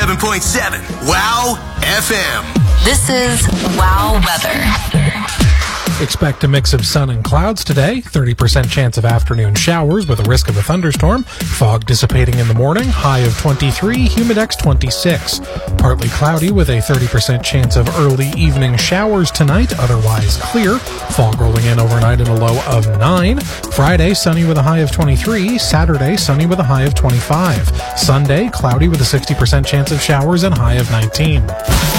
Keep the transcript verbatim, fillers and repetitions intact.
seven point seven Wow F M. This is Wow Weather. Expect a mix of sun and clouds today. thirty percent chance of afternoon showers with a risk of a thunderstorm. Fog dissipating in the morning. High of twenty-three. Humidex twenty-six. Partly cloudy with a thirty percent chance of early evening showers tonight. Otherwise clear. Fog rolling in overnight and a low of nine. Friday, sunny with a high of twenty-three. Saturday, sunny with a high of twenty-five. Sunday, cloudy with a sixty percent chance of showers and high of nineteen.